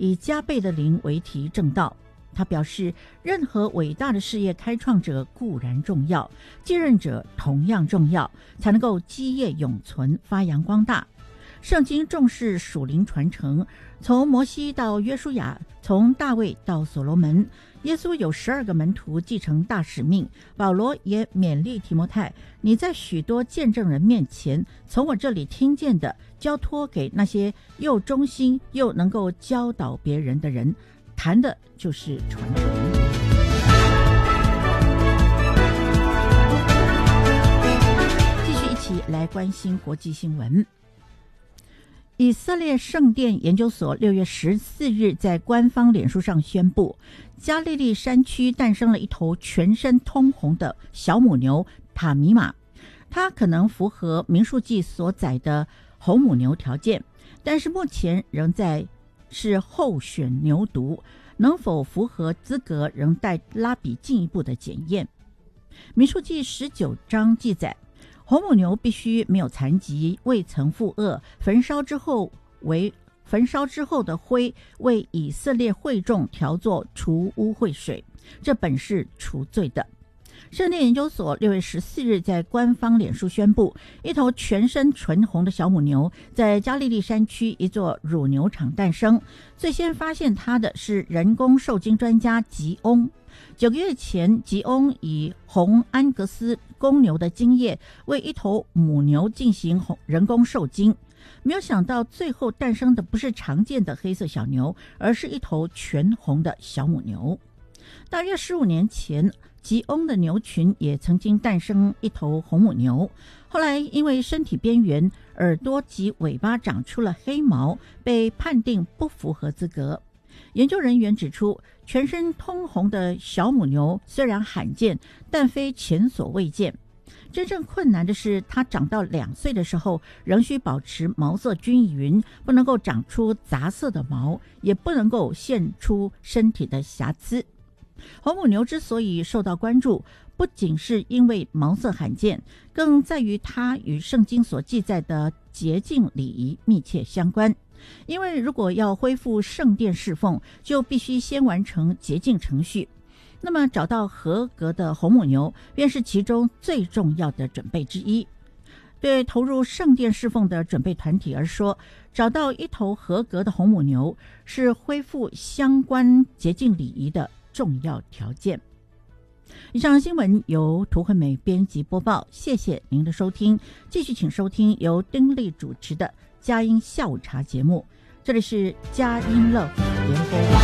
以加倍的灵为题正道。他表示，任何伟大的事业开创者固然重要，继任者同样重要，才能够基业永存，发扬光大。圣经重视属灵传承，从摩西到约书亚，从大卫到所罗门。耶稣有12个门徒继承大使命，保罗也勉励提摩太，你在许多见证人面前从我这里听见的，交托给那些又忠心又能够教导别人的人，谈的就是传承。继续一起来关心国际新闻。以色列圣殿研究所6月14日在官方脸书上宣布，加利利山区诞生了一头全身通红的小母牛塔米玛，它可能符合民数记所载的红母牛条件，但是目前仍在是候选牛犊，能否符合资格仍待拉比进一步的检验。民数记19章记载，红母牛必须没有残疾，未曾负恶，焚烧之后的灰为以色列会众调作除污秽水，这本是除罪的。圣殿研究所6月14日在官方脸书宣布，一头全身纯红的小母牛在加利利山区一座乳牛场诞生。最先发现它的是人工受精专家吉翁。9个月前，吉翁以红安格斯公牛的精液为一头母牛进行人工受精，没有想到最后诞生的不是常见的黑色小牛，而是一头全红的小母牛。大约15年前，吉翁的牛群也曾经诞生一头红母牛，后来因为身体边缘、耳朵及尾巴长出了黑毛，被判定不符合资格。研究人员指出，全身通红的小母牛虽然罕见，但非前所未见。真正困难的是，它长到2岁的时候，仍需保持毛色均匀，不能够长出杂色的毛，也不能够现出身体的瑕疵。红母牛之所以受到关注，不仅是因为毛色罕见，更在于它与圣经所记载的洁净礼仪密切相关。因为如果要恢复圣殿侍奉，就必须先完成洁净程序。那么找到合格的红母牛，便是其中最重要的准备之一。对投入圣殿侍奉的准备团体而说，找到一头合格的红母牛，是恢复相关洁净礼仪的重要条件。以上新闻由涂惠美编辑播报，谢谢您的收听。继续请收听由丁莉主持的佳音下午茶节目，这里是佳音乐联播网。